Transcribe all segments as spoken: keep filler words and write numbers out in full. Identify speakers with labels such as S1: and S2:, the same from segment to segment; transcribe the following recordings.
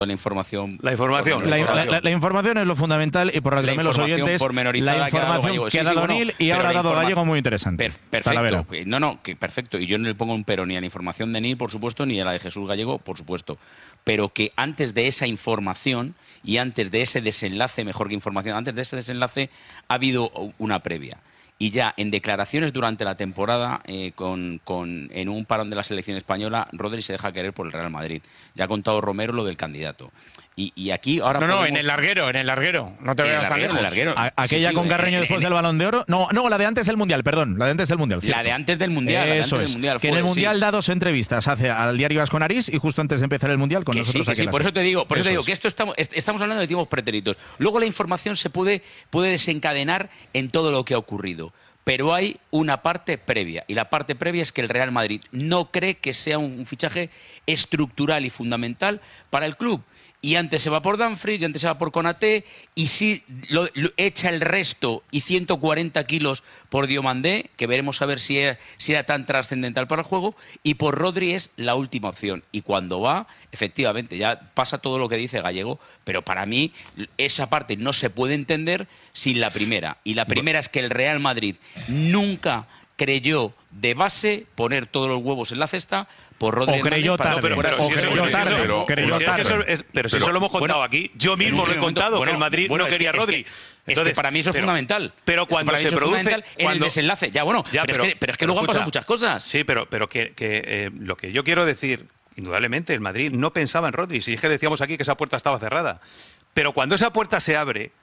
S1: la información.
S2: La información.
S3: La, la, la, la información es lo fundamental y por reclamarme los oyentes, la información que ha dado O'Neill y ahora ha dado Gallego muy interesante.
S1: Per, perfecto. No, no, que perfecto. Y yo no le pongo un pero ni a la información de O'Neill, por supuesto, ni a la de Jesús Gallego, por supuesto. Pero que antes de esa información y antes de ese desenlace, mejor que información, antes de ese desenlace ha habido una previa. Y ya en declaraciones durante la temporada, eh, con, con, en un parón de la selección española, Rodri se deja querer por el Real Madrid. Ya ha contado Romero lo del candidato. Y, y aquí ahora
S4: No,
S1: podemos...
S4: no, en el larguero, en el larguero. No te veas tan lejos.
S3: Aquella sí, sí, con Carreño después en, del Balón de Oro. No, no, la de antes del Mundial, perdón. La de antes del Mundial.
S1: Cierto. La de antes del Mundial.
S3: Eso
S1: de
S3: es.
S1: Del mundial
S3: que
S1: fue,
S3: en el Mundial
S1: sí.
S3: da dos entrevistas hace al diario Asconarís y justo antes de empezar el Mundial con
S1: que
S3: nosotros
S1: sí, que
S3: aquí.
S1: Sí, por eso te digo, por eso, eso te digo es. que esto estamos, estamos hablando de tiempos pretéritos. Luego la información se puede, puede desencadenar en todo lo que ha ocurrido. Pero hay una parte previa, y la parte previa es que el Real Madrid no cree que sea un fichaje estructural y fundamental para el club. Y antes se va por Dumfries, y antes se va por Konaté, y si lo, lo echa el resto y ciento cuarenta kilos por Diomandé, que veremos a ver si era, si era tan trascendental para el juego, y por Rodri es la última opción. Y cuando va, efectivamente, ya pasa todo lo que dice Gallego, pero para mí esa parte no se puede entender sin la primera. Y la primera es que el Real Madrid nunca creyó de base poner todos los huevos en la cesta por Rodri.
S3: O creyó tarde.
S2: No, pero, pero,
S3: o
S2: si
S3: creyó
S2: eso,
S3: tarde.
S2: Pero, pero,
S3: creyó tarde.
S2: Eso es, pero si
S1: pero,
S2: eso lo hemos contado
S1: bueno,
S2: aquí. Yo mismo lo he contado, bueno, que el Madrid
S1: bueno,
S2: no
S1: es
S2: quería
S1: que,
S2: a Rodri.
S1: Es que,
S2: Entonces,
S1: es que para mí eso es
S2: pero,
S1: fundamental.
S2: Pero cuando
S1: es que
S2: se produce...
S1: En
S2: cuando,
S1: el desenlace. Ya, bueno,
S2: ya,
S1: pero,
S2: pero,
S1: es que, pero es que
S2: pero
S1: luego
S2: escucha,
S1: han pasado muchas cosas.
S2: Sí, pero, pero que, que eh, lo que yo quiero decir, indudablemente, el Madrid no pensaba en Rodri. Si es que decíamos aquí que esa puerta estaba cerrada. Pero cuando esa puerta se abre...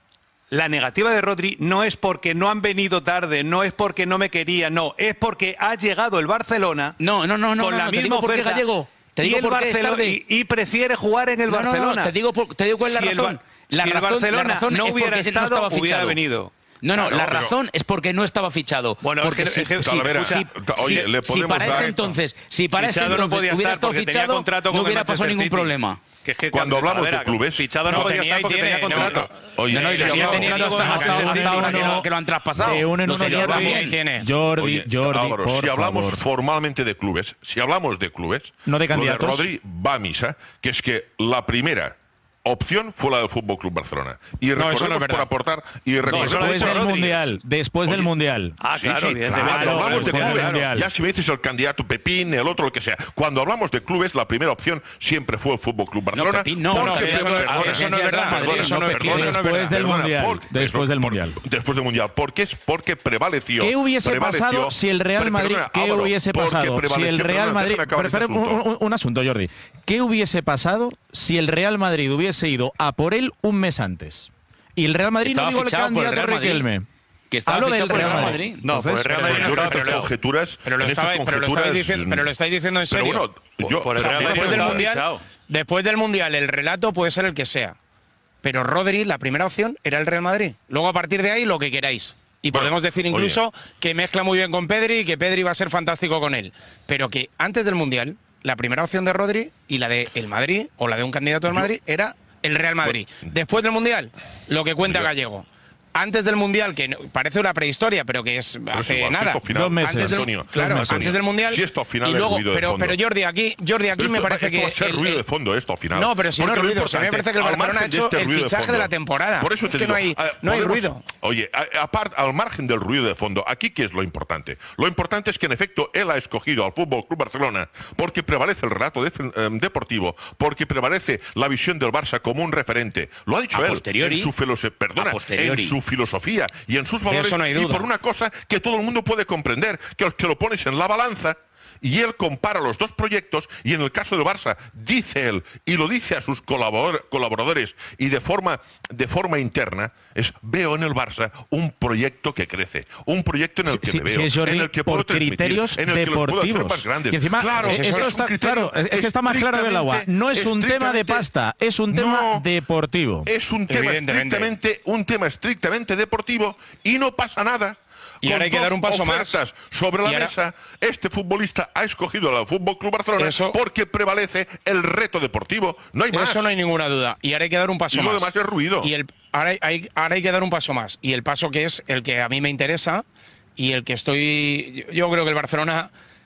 S2: La negativa de Rodri no es porque no han venido tarde, no es porque no me quería, no, es porque ha llegado el Barcelona
S1: no, no, no, no,
S2: con
S1: no,
S2: la
S1: no,
S2: misma
S1: te digo
S2: oferta
S1: por qué, Gallego. Te digo
S2: y, el
S1: por qué
S2: Barcelona, y, y prefiere jugar en el
S1: no,
S2: Barcelona.
S1: No, no, te digo, por, te digo cuál es la
S2: si
S1: razón.
S2: El,
S1: la
S2: si
S1: razón,
S2: el Barcelona
S1: la razón
S2: no hubiera
S1: es
S2: estado,
S1: no
S2: hubiera venido.
S1: No, no,
S5: claro,
S1: la
S5: pero...
S1: razón es porque no estaba fichado.
S2: Bueno,
S1: porque
S2: es que,
S1: si,
S2: es que,
S1: si,
S5: Talavera,
S1: si,
S5: oye,
S1: si,
S5: le
S1: si para
S5: dar
S1: ese entonces, si para ese
S2: fichado
S1: entonces
S2: no podía
S1: hubiera
S2: estar
S1: estado
S2: porque tenía
S1: fichado,
S2: contrato con
S1: no
S2: el
S1: hubiera
S2: Manchester
S1: pasado ningún
S2: City.
S1: problema.
S2: Que es que
S5: cuando hablamos
S2: Talavera,
S5: de clubes,
S2: fichado no,
S4: no
S2: podía
S4: tenía
S2: estar porque
S4: y tiene,
S2: tenía contrato.
S5: No, no. Oye,
S1: no, no, y
S5: si
S1: lo
S5: hablamos-
S1: tenía tenido hasta, hasta, hasta, hasta ahora que lo, que lo han traspasado.
S3: De uno en uno
S5: si hablamos-
S4: tiene.
S3: Jordi,
S5: Oye,
S3: Jordi,
S5: Álvaro,
S3: por
S5: si hablamos
S3: favor.
S5: formalmente de clubes, si hablamos de clubes,
S3: No de
S5: lo
S3: candidatos.
S5: Rodri va a misa, que es que la primera opción fue la del Fútbol Club Barcelona. Y
S4: No, eso no
S5: recordemos
S4: es verdad.
S5: por aportar y recordemos
S2: eso lo ha
S3: Después
S2: dicho
S3: del
S2: Rodri.
S3: Mundial. Después
S5: Oye,
S3: del Mundial.
S2: Ah,
S5: Sí,
S2: claro,
S5: sí,
S2: evidentemente.
S5: cuando
S3: Claro,
S5: hablamos de
S3: claro,
S5: clubes,
S3: mundial.
S5: ya si me dices el candidato Pepín, el otro, lo que sea. Cuando hablamos de clubes, la primera opción siempre fue el Fútbol Club Barcelona.
S1: Pepín, no,
S5: porque-
S1: no,
S4: eso no-
S5: perdona,
S4: eso no es verdad,
S5: perdona,
S4: eso no es-
S5: perdona,
S4: eso no es
S5: perdona,
S3: Después del
S5: perdona,
S3: Mundial.
S5: por-
S3: Después del
S5: por-
S3: Mundial.
S5: Después del Mundial. Porque es porque prevaleció.
S3: ¿Qué hubiese
S5: prevaleció-
S3: pasado si el Real
S5: Pero,
S3: Madrid,
S5: perdona,
S3: ¿qué
S5: Álvaro,
S3: hubiese
S5: porque
S3: pasado si
S5: prevaleció-
S3: el Real
S5: perdona,
S3: Madrid,
S5: déjame acabar este
S3: Prefiero un,
S5: asunto.
S3: un- un asunto, Jordi, ¿qué hubiese pasado si el Real Madrid hubiese ido a por él un mes antes? Y el Real Madrid
S1: Estaba
S3: no digo el
S1: fichado por el
S3: candidato
S1: Real Madrid.
S3: Riquelme.
S1: Que estaba
S3: Hablo
S1: fichado
S3: del
S1: por el
S3: Real
S1: Real
S3: Madrid.
S1: Madrid.
S2: No, pues el Real Madrid no
S5: Yo en
S2: estaba,
S5: estas
S2: pero lo-
S5: conjeturas,
S4: Pero lo,
S5: en estas
S4: estaba, pero, lo estabais
S5: conjeturas,
S4: diciendo, pero lo estáis diciendo en
S5: pero
S4: serio.
S5: bueno, yo-
S2: por el Real Madrid
S4: después,
S2: no
S4: del
S2: estaba
S4: mundial,
S2: fichado.
S4: después del Mundial, el relato puede ser el que sea. Pero Rodri, la primera opción era el Real Madrid. Luego, a partir de ahí, lo que queráis. Y
S5: Bueno,
S4: podemos decir incluso que mezcla muy bien con Pedri y que Pedri va a ser fantástico con él. Pero que antes del Mundial, la primera opción de Rodri y la de el Madrid, o la de un candidato del Madrid, era el Real Madrid. Después del Mundial, lo que cuenta Gallego. Antes del Mundial, que no- parece una prehistoria, pero que es
S5: Pero es
S4: hace
S5: igual, si
S4: nada.
S5: esto final,
S3: Dos meses.
S4: Antes del,
S5: Antonio,
S4: claro,
S5: Antonio,
S4: antes del Mundial.
S5: si esto al final
S4: y
S5: es
S4: luego,
S5: ruido de
S4: pero,
S5: fondo.
S4: pero Jordi, aquí, Jordi, aquí
S5: Esto
S4: me
S5: va-
S4: parece
S5: esto
S4: que.
S5: va a ser
S4: el-
S5: ruido
S4: el-
S5: de fondo esto al final.
S4: No, pero si no
S5: Porque
S4: es
S5: lo
S4: ruido, si a mí me
S5: importante,
S4: parece que el
S5: al
S4: Barcelona ha
S5: margen de
S4: hecho
S5: este
S4: el
S5: ruido de
S4: fichaje de
S5: fondo,
S4: la temporada.
S5: Por eso te
S4: Es que
S5: digo,
S4: no hay-
S5: ah,
S4: no hay
S5: podemos-
S4: ruido.
S5: Oye, a- aparte, al margen del ruido de fondo, aquí ¿qué es lo importante? Lo importante es que en efecto él ha escogido al Fútbol Club Barcelona porque prevalece el relato def- eh, deportivo, porque prevalece la visión del Barça como un referente. Lo ha dicho
S1: A
S5: él
S1: posteriori.
S5: en su filosofía, perdona,
S1: A posteriori.
S5: en su filosofía y en sus valores,
S4: eso no hay
S5: y
S4: duda.
S5: por una cosa que todo el mundo puede comprender, que, que lo pones en la balanza y él compara los dos proyectos y en el caso del Barça dice él y lo dice a sus colabor- colaboradores y de forma, de forma interna es veo en el Barça un proyecto que crece, un proyecto en el que
S3: Sí,
S5: me veo,
S3: sí, es Jordi,
S5: en el que
S3: por
S5: puedo transmitir,
S3: criterios
S5: en el que los puedo hacer
S3: deportivos.
S5: más grandes.
S3: Y encima,
S5: claro,
S3: eh,
S5: eso
S3: esto
S5: es
S3: está
S5: un criterio
S3: claro, es que está más claro del agua. No es un tema de
S5: estrictamente-
S3: pasta, es un tema
S5: No,
S3: deportivo.
S5: Es un tema
S4: Evidentemente.
S5: estrictamente, un tema estrictamente deportivo y no pasa nada.
S4: Y
S5: Con
S4: ahora hay que
S5: dos
S4: dar un paso más.
S5: ofertas sobre la
S4: Y ahora-
S5: mesa, este futbolista ha escogido al Fútbol Club Barcelona
S4: Eso-
S5: porque prevalece el reto deportivo. No hay más.
S4: Eso no hay ninguna duda. Y ahora hay que dar un paso
S5: Y lo
S4: más.
S5: demás es ruido.
S4: Y el, ahora, hay- hay, ahora hay que dar un paso más. Y el paso que es el que a mí me interesa y el que estoy. Yo creo que el Barcelona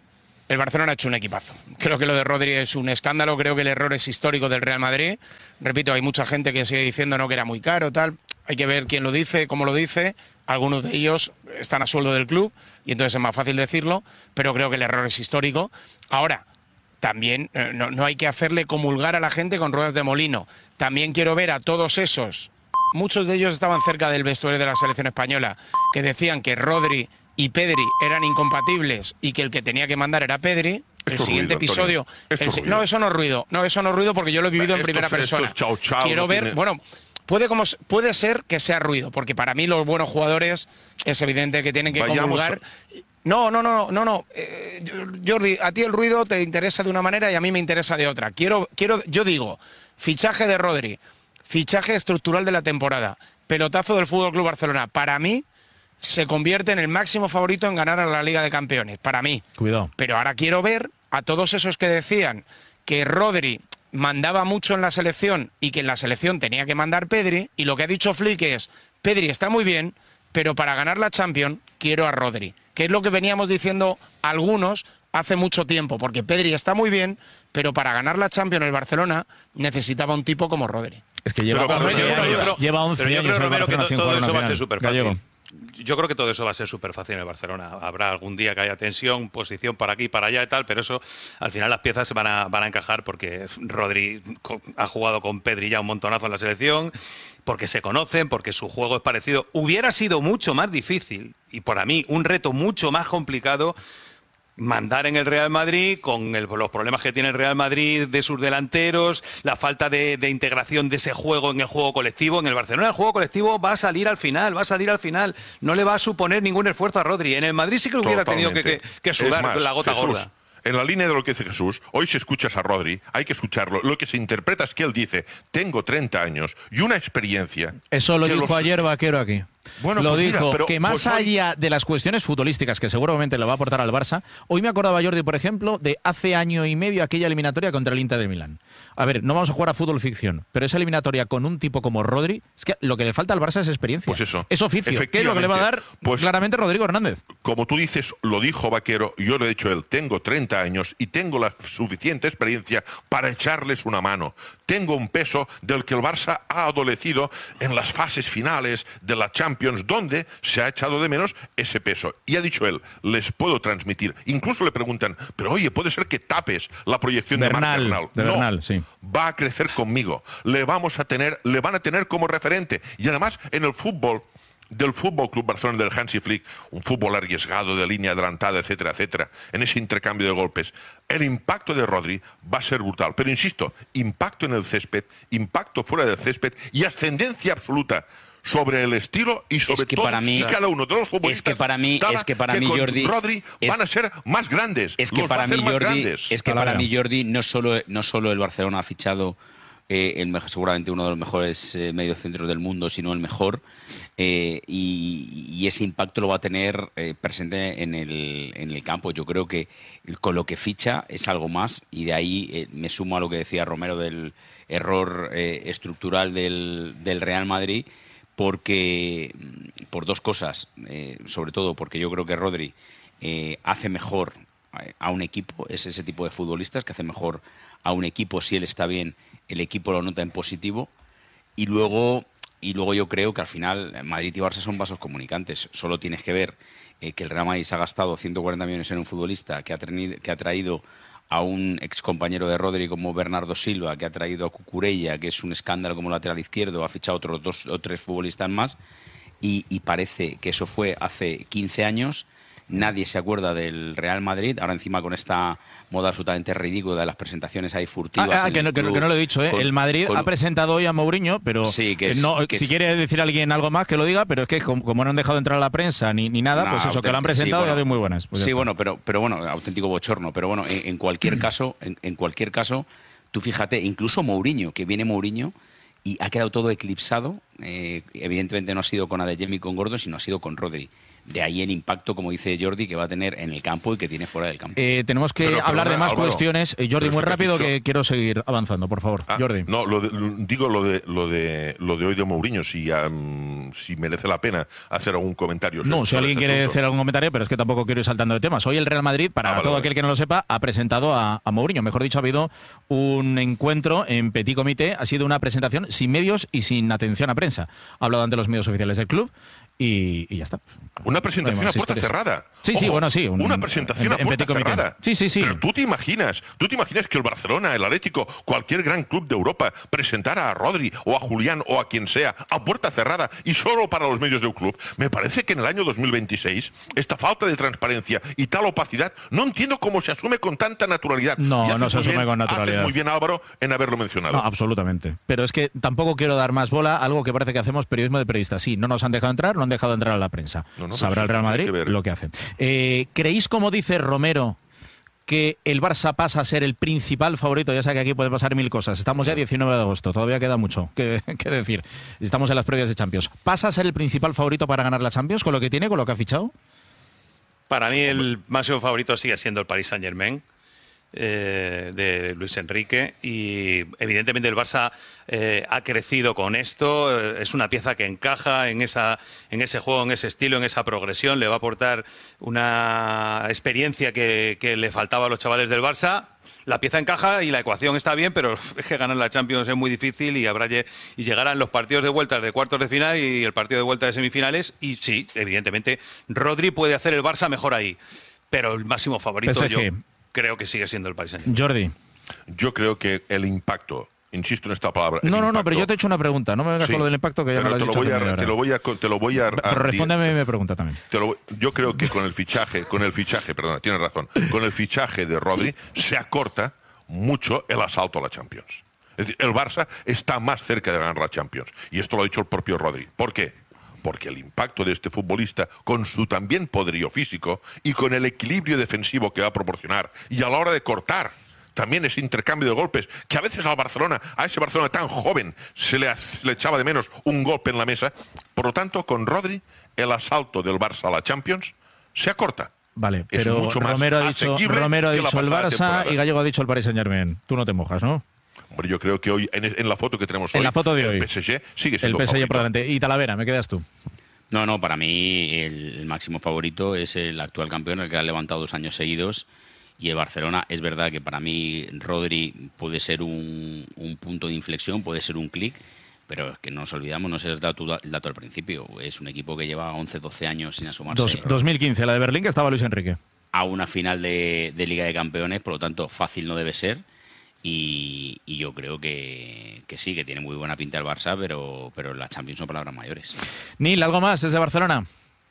S4: el Barcelona ha hecho un equipazo. Creo que lo de Rodri es un escándalo, creo que el error es histórico del Real Madrid. Repito, hay mucha gente que sigue diciendo no que era muy caro, tal. Hay que ver quién lo dice, cómo lo dice. Algunos de ellos están a sueldo del club y entonces es más fácil decirlo, pero creo que el error es histórico. Ahora, también eh, no, no hay que hacerle comulgar a la gente con ruedas de molino. También quiero ver a todos esos, muchos de ellos estaban cerca del vestuario de la selección española, que decían que Rodri y Pedri eran incompatibles y que el que tenía que mandar era Pedri. El
S5: Esto
S4: siguiente
S5: ruido,
S4: episodio.
S5: Esto
S4: el,
S5: ruido.
S4: no, eso no es ruido. No, eso no es ruido porque yo lo he vivido en
S5: Esto
S4: primera
S5: es- esto
S4: persona.
S5: es chao, chao,
S4: Quiero
S5: no
S4: ver,
S5: tiene-
S4: bueno, puede, como, puede ser que sea ruido, porque para mí los buenos jugadores es evidente que tienen que
S5: Vayamos
S4: comulgar. No, no, no, no, no. Eh, Jordi, a ti el ruido te interesa de una manera y a mí me interesa de otra. Quiero, quiero, yo digo, fichaje de Rodri, fichaje estructural de la temporada, pelotazo del Fútbol Club Barcelona. Para mí se convierte en el máximo favorito en ganar a la Liga de Campeones. Para mí.
S3: Cuidado.
S4: Pero ahora quiero ver a todos esos que decían que Rodri mandaba mucho en la selección y que en la selección tenía que mandar Pedri, y lo que ha dicho Flick es, Pedri está muy bien, pero para ganar la Champions quiero a Rodri, que es lo que veníamos diciendo algunos hace mucho tiempo, porque Pedri está muy bien, pero para ganar la Champions el Barcelona necesitaba un tipo como Rodri.
S3: Es que lleva
S5: Pero,
S3: once
S5: Romero, yo
S3: años,
S5: creo-
S3: lleva once
S6: pero yo
S3: años
S6: creo,
S3: el
S6: Romero, que
S3: Barcelona
S6: to-
S3: sin
S6: todo
S3: jugar
S6: eso
S3: una
S6: va a ser
S3: final.
S6: súper
S3: Gallego.
S6: fácil. Yo creo que todo eso va a ser súper fácil en el Barcelona. Habrá algún día que haya tensión, posición para aquí, para allá y tal, pero eso al final las piezas se van a, van a encajar porque Rodri co- ha jugado con Pedri ya un montonazo en la selección, porque se conocen, porque su juego es parecido. Hubiera sido mucho más difícil y para mí un reto mucho más complicado mandar en el Real Madrid con el- los problemas que tiene el Real Madrid de sus delanteros, la falta de, de integración de ese juego en el juego colectivo. En el Barcelona el juego colectivo va a salir al final, va a salir al final. No le va a suponer ningún esfuerzo a Rodri. En el Madrid sí que hubiera tenido que, que-
S5: Totalmente.
S6: que
S5: Es
S6: sudar
S5: más,
S6: la gota
S5: Jesús,
S6: gorda.
S5: En la línea de lo que dice Jesús, hoy si escuchas a Rodri, hay que escucharlo. Lo que se interpreta es que él dice, tengo treinta años y una experiencia.
S3: Eso lo
S5: que
S3: dijo
S5: los-
S3: ayer Vaquero aquí.
S5: Bueno,
S3: lo
S5: pues mira,
S3: dijo,
S5: pero-
S3: que más
S5: pues hoy-
S3: allá de las cuestiones futbolísticas que seguramente le va a aportar al Barça, hoy me acordaba Jordi, por ejemplo, de hace año y medio aquella eliminatoria contra el Inter de Milán. A ver, no vamos a jugar a fútbol ficción, pero esa eliminatoria con un tipo como Rodri, es que lo que le falta al Barça es experiencia.
S5: Pues eso.
S3: Es oficio, que es lo que le va a dar
S5: Efectivamente. Pues-
S3: claramente Rodrigo Hernández.
S5: Como tú dices, lo dijo Vaquero, y yo lo he dicho él, tengo treinta años y tengo la suficiente experiencia para echarles una mano. Tengo un peso del que el Barça ha adolecido en las fases finales de la Champions, donde se ha echado de menos ese peso. Y ha dicho él, les puedo transmitir. Incluso le preguntan, pero oye, puede ser que tapes la proyección
S3: Bernal,
S5: de Marc Bernal.
S3: de
S5: No,
S3: Bernal, sí.
S5: va a crecer conmigo. Le vamos a tener, le van a tener como referente. Y además, en el fútbol del Fútbol Club Barcelona del Hansi Flick, un fútbol arriesgado de línea adelantada, etcétera, etcétera, en ese intercambio de golpes, el impacto de Rodri va a ser brutal. Pero insisto, impacto en el césped, impacto fuera del césped y ascendencia absoluta sobre el estilo y sobre
S1: que
S5: todos
S1: para mí-
S5: y cada uno de los futbolistas.
S1: es que para mí-
S5: dada
S1: es que para mí,
S5: con
S1: Jordi,
S5: Rodri
S1: es-
S5: van a ser más grandes.
S1: Es que
S5: los va a
S1: para
S5: hacer
S1: mí
S5: más
S1: Jordi,
S5: grandes.
S1: es que
S3: Talavera.
S1: para mí Jordi no solo no solo el Barcelona ha fichado eh, el mejor- seguramente uno de los mejores eh, mediocentros del mundo, sino el mejor, eh, y, y ese impacto lo va a tener eh, presente en el, en el campo. Yo creo que con lo que ficha es algo más, y de ahí eh, me sumo a lo que decía Romero del error eh, estructural del, del Real Madrid, porque por dos cosas, eh, sobre todo porque yo creo que Rodri eh, hace mejor a un equipo, es ese tipo de futbolistas que hace mejor a un equipo. Si él está bien, el equipo lo nota en positivo, y luego y luego yo creo que al final Madrid y Barça son vasos comunicantes. Solo tienes que ver eh, que el Real Madrid se ha gastado ciento cuarenta millones en un futbolista que ha, tenido, que ha traído a un ex compañero de Rodri como Bernardo Silva, que ha traído a Cucurella, que es un escándalo como lateral izquierdo, ha fichado otros dos o tres futbolistas más, y, y parece que eso fue hace quince años. Nadie se acuerda del Real Madrid, ahora encima con esta moda absolutamente ridícula de las presentaciones ahí furtivas.
S3: Ah, ah,
S1: en
S3: que,
S1: el
S3: no, que, no-
S1: club,
S3: que no lo he dicho, ¿eh?
S1: con-
S3: el Madrid
S1: con-
S3: ha presentado hoy a Mourinho, pero
S1: Sí, que es-
S3: no,
S1: que
S3: si
S1: es-
S3: quiere decir alguien algo más que lo diga, pero es que como, como no han dejado entrar a la prensa ni, ni nada,
S1: No,
S3: pues eso, que lo han
S1: auténtico-
S3: presentado
S1: sí,
S3: ya
S1: bueno,
S3: de muy buenas. Pues ya
S1: sí,
S3: está.
S1: bueno, pero, pero bueno, auténtico bochorno. Pero bueno, en, en cualquier caso, en, en cualquier caso, tú fíjate, incluso Mourinho, que viene Mourinho y ha quedado todo eclipsado. Eh, evidentemente no ha sido con Adeyemi y con Gordon, sino ha sido con Rodri. De ahí el impacto, como dice Jordi, que va a tener en el campo y que tiene fuera del campo.
S3: Eh, tenemos que
S5: Pero,
S3: hablar
S5: perdona,
S3: de más
S5: Álvaro,
S3: cuestiones. Eh, Jordi,
S5: pero
S3: muy
S5: esto que has
S3: rápido,
S5: dicho-
S3: que quiero seguir avanzando, por favor.
S5: Ah,
S3: Jordi.
S5: No, lo de- lo- digo lo de lo de lo de hoy de Mourinho, si um, si merece la pena hacer algún comentario.
S3: No, si
S5: sobre
S3: alguien
S5: este
S3: quiere
S5: asunto.
S3: hacer algún comentario, pero es que tampoco quiero ir saltando de temas. Hoy el Real Madrid, para
S5: Ah, vale,
S3: todo
S5: vale.
S3: aquel que no lo sepa, ha presentado a, a Mourinho. Mejor dicho, ha habido un encuentro en Petit Comité. Ha sido una presentación sin medios y sin atención a prensa. Ha hablado ante los medios oficiales del club y, y ya está.
S5: Una presentación
S3: No hay
S5: a
S3: más
S5: puerta
S3: historias.
S5: cerrada.
S3: Sí, sí,
S5: Ojo,
S3: bueno, sí, un-
S5: una presentación
S3: en-
S5: a
S3: en
S5: puerta
S3: petit comité.
S5: cerrada.
S3: Sí, sí, sí.
S5: Pero tú te imaginas, tú te imaginas que el Barcelona, el Atlético, cualquier gran club de Europa presentara a Rodri o a Julián o a quien sea a puerta cerrada y solo para los medios del club. Me parece que en el año dos mil veintiséis esta falta de transparencia y tal opacidad no entiendo cómo se asume con tanta naturalidad.
S3: No,
S5: Y haces
S3: no se
S5: muy
S3: asume
S5: bien-
S3: con naturalidad.
S5: Haces muy bien, Álvaro, en haberlo mencionado.
S3: No, absolutamente. Pero es que tampoco quiero dar más bola a algo que parece que hacemos periodismo de periodistas. Sí, no nos han dejado entrar, no han dejado entrar a la prensa.
S5: No, no,
S3: Sabrá
S5: pero
S3: el
S5: eso
S3: Real
S5: tiene
S3: Madrid
S5: que ver.
S3: lo que hacen. Eh, ¿Creéis, como dice Romero, que el Barça pasa a ser el principal favorito? Ya sé que aquí puede pasar mil cosas. Estamos ya diecinueve de agosto, todavía queda mucho que, que decir. Estamos en las previas de Champions. ¿Pasa a ser el principal favorito para ganar la Champions con lo que tiene, con lo que ha fichado?
S6: Para mí el máximo favorito sigue siendo el Paris Saint-Germain. Eh, de Luis Enrique, y evidentemente el Barça eh, ha crecido con esto, eh, es una pieza que encaja en esa en ese juego, en ese estilo, en esa progresión, le va a aportar una experiencia que, que le faltaba a los chavales del Barça. La pieza encaja y la ecuación está bien, pero es que ganar la Champions es muy difícil y habrá lle- y llegarán los partidos de vuelta de cuartos de final y el partido de vuelta de semifinales, y sí, evidentemente Rodri puede hacer el Barça mejor ahí, pero el máximo favorito
S3: P S G.
S6: yo creo que sigue siendo el Paris Saint-Germain.
S3: Jordi.
S5: Yo creo que el impacto, insisto en esta palabra. el
S3: No, no, no,
S5: impacto-
S3: pero yo te he hecho una pregunta. No me vengas
S5: Sí,
S3: con lo del impacto, que ya me
S5: pero
S3: lo has
S5: te lo
S3: dicho
S5: voy
S3: hace
S5: a,
S3: media hora.
S5: te lo voy a, te lo voy a,
S3: Pero respóndeme mi pregunta también.
S5: Te lo voy- yo creo que con el fichaje, con el fichaje, perdona, tienes razón, con el fichaje de Rodri se acorta mucho el asalto a la Champions. Es decir, el Barça está más cerca de ganar la Champions. Y esto lo ha dicho el propio Rodri. ¿Por qué? Porque el impacto de este futbolista, con su también poderío físico y con el equilibrio defensivo que va a proporcionar, y a la hora de cortar, también ese intercambio de golpes, que a veces al Barcelona, a ese Barcelona tan joven, se le, se le echaba de menos un golpe en la mesa. Por lo tanto, con Rodri, el asalto del Barça a la Champions se acorta.
S3: Vale,
S5: Es
S3: pero
S5: mucho más
S3: Romero ha dicho,
S5: asequible
S3: Romero ha
S5: que la
S3: dicho el
S5: pasada
S3: Barça
S5: temporada.
S3: y Gallego ha dicho el Paris Saint-Germain. Tú no te mojas, ¿no?
S5: Hombre, yo creo que hoy, en, en la foto que tenemos hoy,
S3: En la foto de hoy.
S5: el P S G sigue
S3: El
S5: siendo
S3: P S G
S5: favorito.
S3: por delante. Y Talavera, me quedas tú.
S1: No, no, para mí el, el máximo favorito es el actual campeón, el que ha levantado dos años seguidos. Y el Barcelona, es verdad que para mí Rodri puede ser un, un punto de inflexión, puede ser un clic, pero es que no nos olvidamos, no sé el dato, el dato al principio, es un equipo que lleva once, doce años sin asomarse
S3: Dos- dos mil quince, la de Berlín, que estaba Luis Enrique.
S1: a una final de, de Liga de Campeones, por lo tanto fácil no debe ser. Y, y yo creo que, que sí, que tiene muy buena pinta el Barça, pero, pero las Champions son palabras mayores.
S3: Nil, ¿algo más desde Barcelona?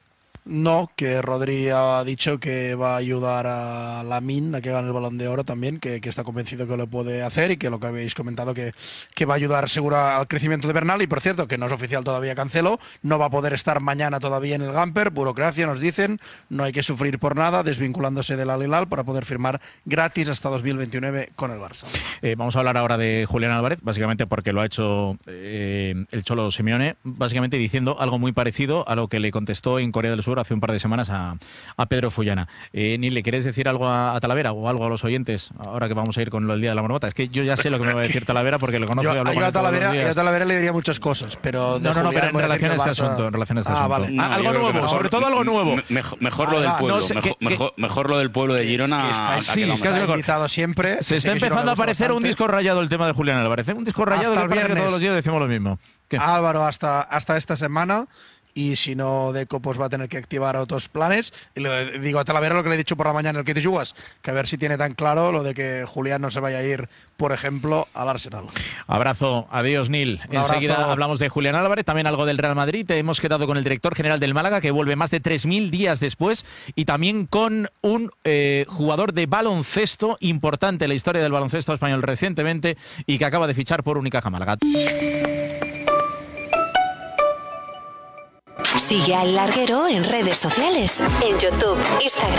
S7: No, que Rodri ha dicho que va a ayudar a Lamine a que gane el Balón de Oro también, que, que está convencido que lo puede hacer y que lo que habéis comentado que, que va a ayudar seguro al crecimiento de Bernal. Y por cierto, que no es oficial todavía Cancelo, no va a poder estar mañana todavía en el Gamper, burocracia nos dicen, no hay que sufrir por nada, desvinculándose del Al Hilal para poder firmar gratis hasta dos mil veintinueve con el Barça.
S3: Eh, vamos a hablar ahora de Julián Álvarez, básicamente porque lo ha hecho eh, el Cholo Simeone, básicamente diciendo algo muy parecido a lo que le contestó en Corea del Sur hace un par de semanas a, a Pedro Fullana. Eh, Nil, ¿le quieres decir algo a, a Talavera o algo a los oyentes ahora que vamos a ir con lo del Día de la Marmota? Es que yo ya sé lo que me va a decir Talavera porque lo conozco
S7: Yo,
S3: y hablo
S7: yo
S3: con
S7: a
S3: él todos los
S7: Talavera, yo a
S3: días.
S7: Talavera le diría muchas cosas, pero... de
S3: No, no, no,
S7: Julián
S3: pero en
S7: voy a
S3: relación a
S7: decir
S3: este
S7: que el Barça-
S3: asunto, en relación a este
S7: Ah,
S3: asunto.
S7: vale.
S3: Ah, algo
S1: yo creo que
S3: nuevo,
S1: mejor-
S3: sobre todo algo nuevo.
S1: me- Mejor, mejor lo
S7: Ah,
S1: del
S7: va,
S1: pueblo,
S3: no sé,
S1: mejor,
S3: que-
S1: mejor, mejor lo del pueblo de Girona.
S7: que está,
S1: ha- ha
S3: sí,
S1: quedado
S3: es que
S1: mejor.
S3: has
S7: está invitado siempre.
S3: Se
S7: Sé
S3: está
S7: que eso
S3: empezando
S7: le
S3: a
S7: gusta
S3: parecer un
S7: bastante.
S3: disco rayado el tema de Julián Álvarez. ¿eh? Un disco rayado
S7: Hasta
S3: que
S7: el
S3: parece que
S7: viernes.
S3: todos los días decimos lo mismo. ¿Qué?
S7: Álvaro hasta, hasta esta semana, y si no, Deco pues va a tener que activar otros planes. Y le digo a Talavera lo que le he dicho por la mañana en el que te jugas, que a ver si tiene tan claro lo de que Julián no se vaya a ir, por ejemplo, al Arsenal.
S3: Abrazo, adiós Nil.
S7: Un abrazo.
S3: Enseguida hablamos de Julián Álvarez, también algo del Real Madrid. Hemos quedado con el director general del Málaga, que vuelve más de tres mil días después, y también con un eh, jugador de baloncesto importante en la historia del baloncesto español recientemente y que acaba de fichar por Unicaja Málaga.
S8: Sigue al Larguero en redes sociales, en YouTube, Instagram